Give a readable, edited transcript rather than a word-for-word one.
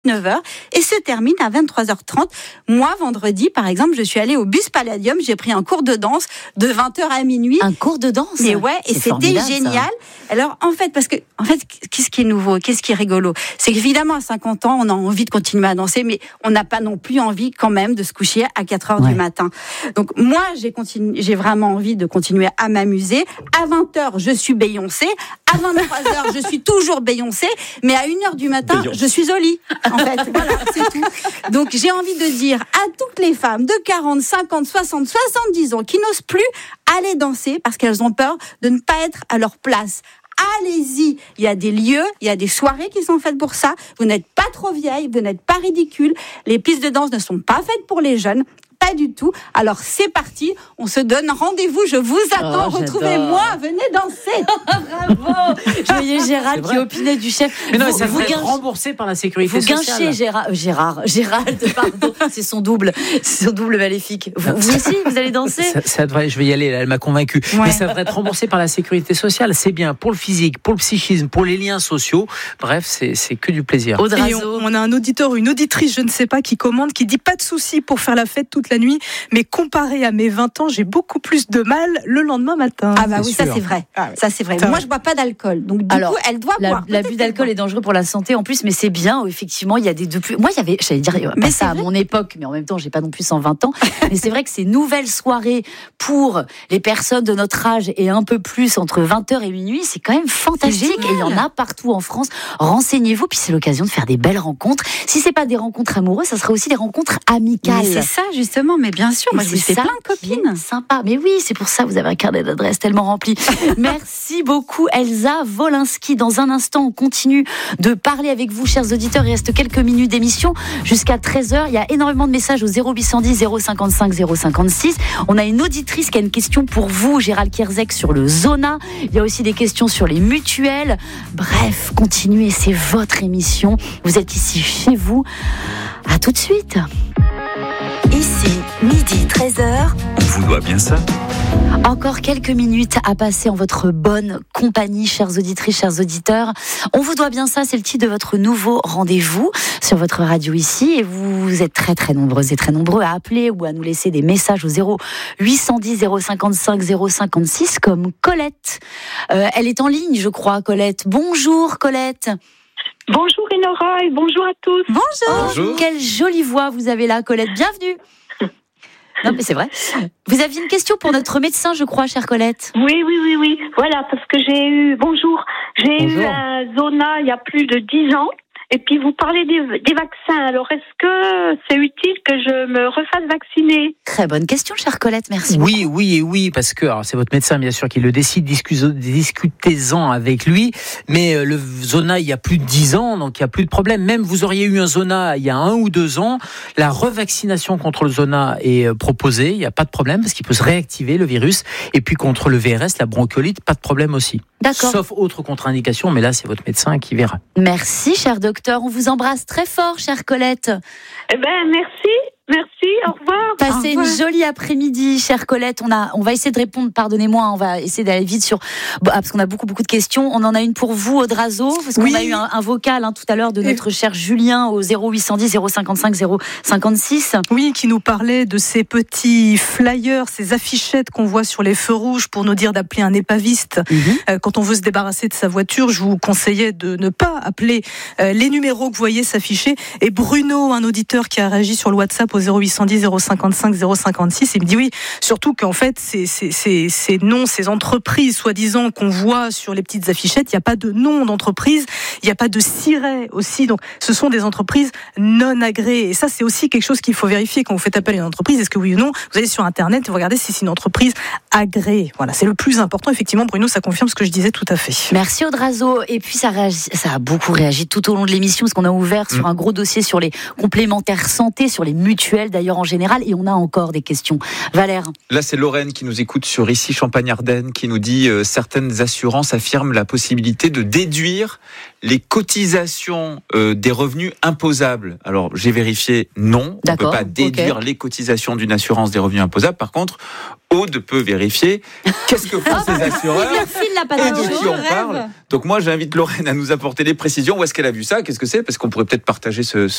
9h et se termine à 23h30. Moi, vendredi, par exemple, je suis allée au Bus Palladium, j'ai pris un cours de danse de 20h à minuit. Un cours de danse? Mais ouais, et c'était génial. Ça. Alors, en fait, qu'est-ce qui est nouveau, qu'est-ce qui est rigolo? C'est qu'évidemment, à 50 ans, on a envie de continuer à danser, mais on n'a pas non plus envie quand même de se coucher à 4h du matin. Donc, moi, j'ai vraiment envie de continuer à m'amuser. À 20h, je suis Beyoncé. À 23h, je suis toujours Beyoncé. Mais à 1h du matin, je suis au lit. En fait, voilà, c'est tout. Donc, j'ai envie de dire à toutes les femmes de 40, 50, 60, 70 ans qui n'osent plus aller danser parce qu'elles ont peur de ne pas être à leur place. Allez-y, il y a des lieux, il y a des soirées qui sont faites pour ça. Vous n'êtes pas trop vieille, vous n'êtes pas ridicule. Les pistes de danse ne sont pas faites pour les jeunes. Pas du tout. Alors c'est parti, on se donne rendez-vous, je vous attends, retrouvez-moi, venez danser. Bravo. Je voyais Gérald qui opinait du chef. Mais non, ça devrait être remboursé par la sécurité sociale. Vous guinchez Gérald, pardon, c'est son double maléfique. Vous aussi, vous allez danser? Ça devrait, je vais y aller, là, elle m'a convaincu. Ouais. Mais ça devrait être remboursé par la sécurité sociale, c'est bien pour le physique, pour le psychisme, pour les liens sociaux. Bref, c'est que du plaisir. On a un auditeur ou une auditrice, je ne sais pas, qui commande, qui dit pas de souci pour faire la fête toute la nuit, mais comparé à mes 20 ans, j'ai beaucoup plus de mal le lendemain matin. Ah bah oui, ça c'est vrai. Ça c'est vrai. Moi je bois pas d'alcool, donc du coup elle doit boire. L'abus d'alcool est dangereux pour la santé en plus, mais c'est bien. Effectivement, il y a des deux plus. Moi, j'allais dire, mais ça à mon époque, mais en même temps, j'ai pas non plus 120 ans. Mais c'est vrai que ces nouvelles soirées pour les personnes de notre âge et un peu plus entre 20h et minuit, c'est quand même fantastique. Et il y en a partout en France. Renseignez-vous, puis c'est l'occasion de faire des belles rencontres. Si c'est pas des rencontres amoureuses, ça sera aussi des rencontres amicales. Mais c'est ça justement. Mais bien sûr, moi je fais plein de copines. Sympa. Mais oui, c'est pour ça que vous avez un carnet d'adresses tellement rempli. Merci beaucoup Elsa Wolinski. Dans un instant, on continue de parler avec vous, chers auditeurs. Il reste quelques minutes d'émission jusqu'à 13h. Il y a énormément de messages au 0810 055 056. On a une auditrice qui a une question pour vous, Gérald Kierzek, sur le Zona. Il y a aussi des questions sur les mutuelles. Bref, continuez, c'est votre émission. Vous êtes ici chez vous. À tout de suite. Ici, midi 13h. On vous doit bien ça. Encore quelques minutes à passer en votre bonne compagnie, chères auditrices, chers auditeurs. On vous doit bien ça, c'est le titre de votre nouveau rendez-vous sur votre radio ici. Et vous êtes très très nombreuses et très nombreux à appeler ou à nous laisser des messages au 0810 055 056 comme Colette. Elle est en ligne, je crois, Colette. Bonjour Colette. Bonjour Enora et bonjour à tous. Bonjour. Quelle jolie voix vous avez là, Colette. Bienvenue. Non, mais c'est vrai. Vous aviez une question pour notre médecin, je crois, chère Colette. Oui. Voilà, parce que j'ai eu un Zona il y a plus de 10 ans. Et puis vous parlez des vaccins. Alors est-ce que c'est utile que je me refasse vacciner? Très bonne question, chère Colette, merci. Oui, parce que c'est votre médecin bien sûr qui le décide, discutez-en avec lui. Mais le Zona il y a plus de 10 ans, donc il y a plus de problème. Même vous auriez eu un Zona il y a 1 ou 2 ans, la revaccination contre le Zona est proposée, il n'y a pas de problème parce qu'il peut se réactiver le virus. Et puis contre le VRS, la bronchiolite, pas de problème aussi. D'accord. Sauf autre contre-indication, mais là c'est votre médecin qui verra. Merci, cher docteur. On vous embrasse très fort, chère Colette. Eh ben, merci, au revoir. Passez une jolie après-midi, chère Colette. On va essayer de répondre, pardonnez-moi, on va essayer d'aller vite parce qu'on a beaucoup de questions. On en a une pour vous, Audrazo, parce qu'on a eu un vocal tout à l'heure de notre cher Julien au 0810 055 056. Oui, qui nous parlait de ces petits flyers, ces affichettes qu'on voit sur les feux rouges pour nous dire d'appeler un épaviste. Quand on veut se débarrasser de sa voiture, je vous conseillais de ne pas appeler les numéros que vous voyez s'afficher. Et Bruno, un auditeur qui a réagi sur le WhatsApp au 0810 055 056, il me dit oui, surtout qu'en fait ces entreprises soi-disant qu'on voit sur les petites affichettes, il n'y a pas de nom d'entreprise, il n'y a pas de siret aussi, donc ce sont des entreprises non agréées. Et ça c'est aussi quelque chose qu'il faut vérifier quand vous faites appel à une entreprise, est-ce que oui ou non, vous allez sur internet et vous regardez si c'est une entreprise agréée. Voilà, c'est le plus important. Effectivement, Bruno, ça confirme ce que je disais tout à fait. Merci Audrazo. Et puis ça a beaucoup réagi tout au long de l'émission parce qu'on a ouvert sur un gros dossier sur les complémentaires santé, sur les mutuelles. mutuelles d'ailleurs en général, et on a encore des questions. Valère. Là, c'est Lorraine qui nous écoute sur ici Champagne-Ardenne qui nous dit certaines assurances affirment la possibilité de déduire les cotisations des revenus imposables. Alors, j'ai vérifié, non, on ne peut pas déduire les cotisations d'une assurance des revenus imposables. Par contre, Aude peut vérifier qu'est-ce que font ces assureurs et de qui on parle. Donc moi, j'invite Lorraine à nous apporter des précisions. Où est-ce qu'elle a vu ça ? Qu'est-ce que c'est ? Parce qu'on pourrait peut-être partager ce